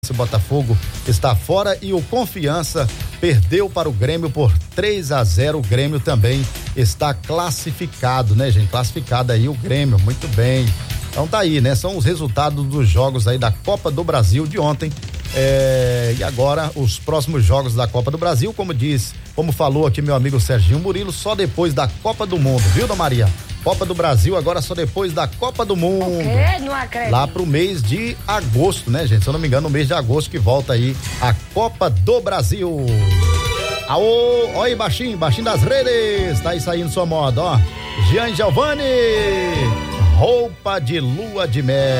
O Botafogo está fora e o Confiança perdeu para o Grêmio por 3-0. O Grêmio também está classificado, né, gente? Classificado aí o Grêmio, muito bem. Então tá aí, né? São os resultados dos jogos aí da Copa do Brasil de ontem. E agora os próximos jogos da Copa do Brasil, como falou aqui meu amigo Serginho Murilo, só depois da Copa do Mundo, viu, Dona Maria? Copa do Brasil agora só depois da Copa do Mundo. O quê? Não acredito. Lá pro mês de agosto, né, gente? Se eu não me engano, no mês de agosto que volta aí a Copa do Brasil. Aô, ó aí, baixinho das redes, tá aí saindo sua moda, ó. Gian Giovanni, roupa de lua de mel.